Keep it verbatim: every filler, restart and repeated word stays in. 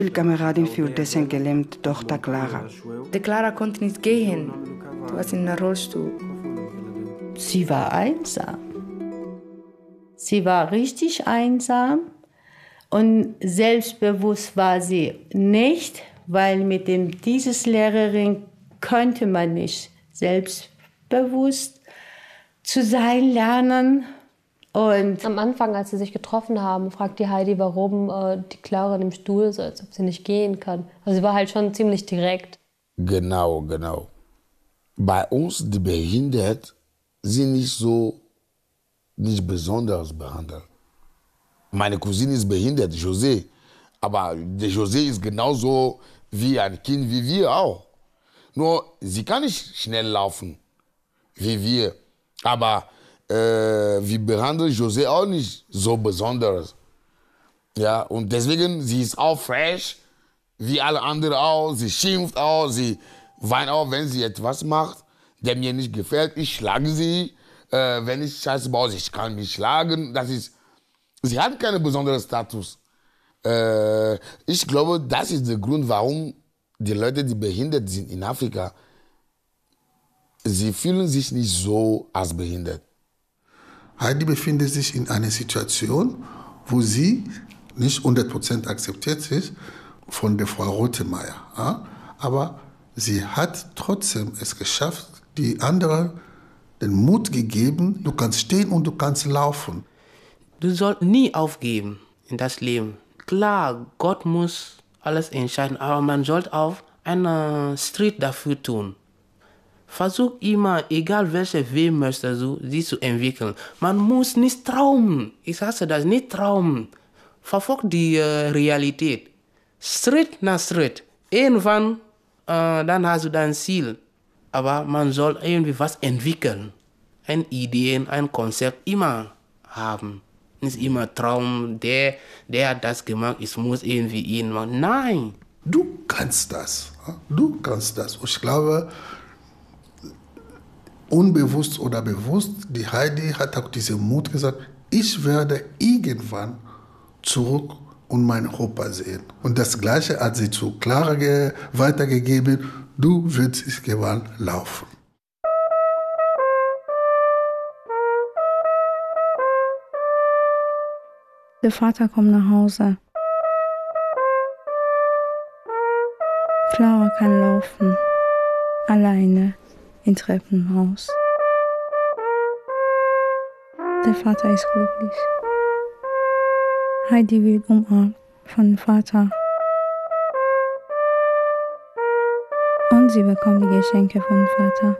Spielkameradin für dessen gelähmte Tochter Clara. Die Clara konnte nicht gehen. Sie war in einem Rollstuhl. Sie war einsam. Sie war richtig einsam und selbstbewusst war sie nicht, weil mit dem dieses Lehrerin könnte man nicht selbstbewusst zu sein lernen. Und am Anfang, als sie sich getroffen haben, fragt die Heidi, warum äh, die Clara in dem Stuhl so, als ob sie nicht gehen kann. Also sie war halt schon ziemlich direkt. Genau, genau. Bei uns, die behindert, sind nicht so, nicht besonders behandelt. Meine Cousine ist behindert, José. Aber der José ist genauso wie ein Kind wie wir auch. Nur, sie kann nicht schnell laufen, wie wir. Aber äh, wir behandeln José auch nicht so besonders. Ja, und deswegen, sie ist auch fresh, wie alle anderen auch. Sie schimpft auch, sie weint auch, wenn sie etwas macht, der mir nicht gefällt. Ich schlage sie. Äh, wenn ich Scheiße baue, ich kann mich schlagen. Das ist, sie hat keinen besonderen Status. Äh, ich glaube, das ist der Grund, warum die Leute, die behindert sind in Afrika, sie fühlen sich nicht so als behindert. Heidi befindet sich in einer Situation, wo sie nicht hundert Prozent akzeptiert ist von der Frau Rothemeyer. Ja? Aber sie hat trotzdem es geschafft, die anderen den Mut gegeben, du kannst stehen und du kannst laufen. Du sollst nie aufgeben in das Leben. Klar, Gott muss alles entscheiden, aber man sollte auch einen Schritt dafür tun. Versuch immer, egal welche Weg möchtest du, sie zu entwickeln. Man muss nicht träumen. Ich hasse das, nicht träumen. Verfolg die äh, Realität. Schritt nach Schritt. Irgendwann, äh, dann hast du dein Ziel. Aber man soll irgendwie was entwickeln. Eine Idee, ein Konzept immer haben. Nicht immer Traum, der, der hat das gemacht, ich muss irgendwie ihn machen. Nein. Du kannst das. Du kannst das. Und ich glaube, unbewusst oder bewusst, die Heidi hat auch diesen Mut gesagt, ich werde irgendwann zurück und meinen Opa sehen. Und das Gleiche hat sie zu Clara weitergegeben, du wirst irgendwann laufen. Der Vater kommt nach Hause. Clara kann laufen, alleine im Treppenhaus. Der Vater ist glücklich. Heidi wird umarmt von dem Vater. Und sie bekommt die Geschenke vom Vater.